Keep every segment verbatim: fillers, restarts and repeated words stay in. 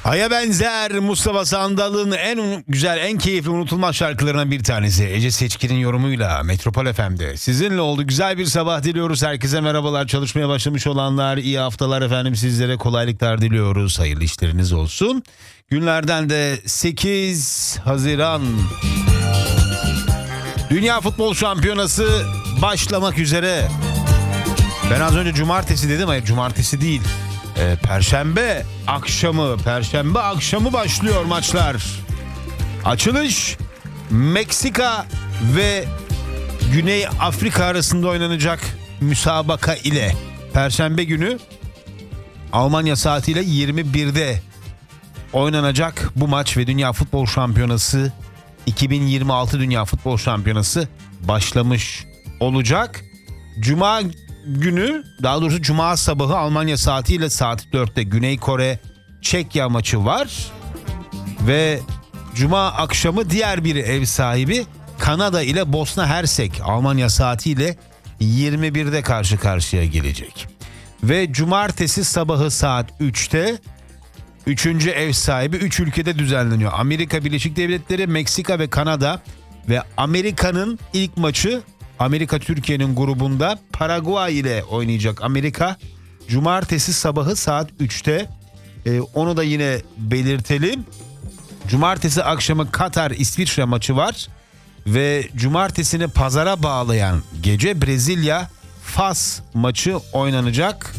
Hay'a benzer Mustafa Sandal'ın en güzel, en keyifli, unutulmaz şarkılarından bir tanesi. Ece Seçkin'in yorumuyla Metropol F M'de sizinle oldu. Güzel bir sabah diliyoruz. Herkese merhabalar. Çalışmaya başlamış olanlar, iyi haftalar efendim. Sizlere kolaylıklar diliyoruz. Hayırlı işleriniz olsun. Günlerden de sekiz Haziran. Dünya Futbol Şampiyonası başlamak üzere. Ben az önce cumartesi dedim. Hayır, cumartesi değil. Ee, Perşembe akşamı, Perşembe akşamı başlıyor maçlar. Açılış Meksika ve Güney Afrika arasında oynanacak müsabaka ile Perşembe günü Almanya saatiyle yirmi birde oynanacak bu maç ve Dünya Futbol Şampiyonası iki bin yirmi altı Dünya Futbol Şampiyonası başlamış olacak. Cuma günü, daha doğrusu Cuma sabahı Almanya saatiyle saat dörtte Güney Kore Çekya maçı var. Ve Cuma akşamı diğer bir ev sahibi Kanada ile Bosna Hersek Almanya saatiyle yirmi birde karşı karşıya gelecek. Ve Cumartesi sabahı saat üçte üçüncü ev sahibi üç ülkede düzenleniyor. Amerika Birleşik Devletleri, Meksika ve Kanada ve Amerika'nın ilk maçı Amerika Türkiye'nin grubunda Paraguay ile oynayacak Amerika. Cumartesi sabahı saat üçte ee, onu da yine belirtelim. Cumartesi akşamı Katar İsviçre maçı var. Ve cumartesini pazara bağlayan gece Brezilya Fas maçı oynanacak.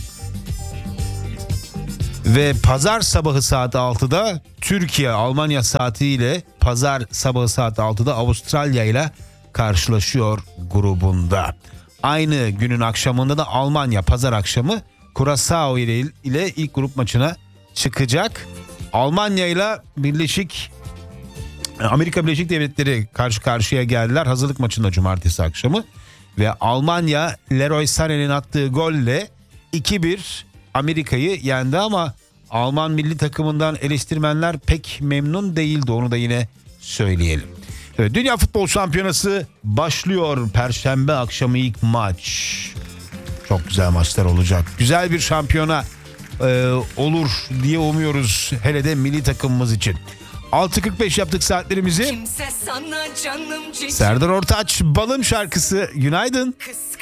Ve pazar sabahı saat altıda Türkiye Almanya saatiyle pazar sabahı saat altıda Avustralya ile karşılaşıyor grubunda. Aynı günün akşamında da Almanya pazar akşamı Curaçao ile, ile ilk grup maçına çıkacak. Almanya ile Birleşik Amerika Birleşik Devletleri karşı karşıya geldiler hazırlık maçında cumartesi akşamı ve Almanya Leroy Sané'nin attığı golle iki bir Amerika'yı yendi ama Alman milli takımından eleştirmenler pek memnun değildi, onu da yine söyleyelim. Evet, Dünya Futbol Şampiyonası başlıyor. Perşembe akşamı ilk maç. Çok güzel maçlar olacak. Güzel bir şampiyona e, olur diye umuyoruz. Hele de milli takımımız için. altı kırk beş yaptık saatlerimizi. Serdar Ortaç Balım şarkısı. Günaydın.